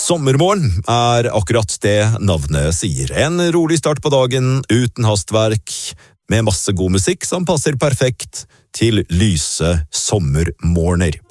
Sommermorgen akkurat det navnet sier. En rolig start på dagen, uten hastverk, med masse god musikk som passer perfekt til lyse sommermorgener.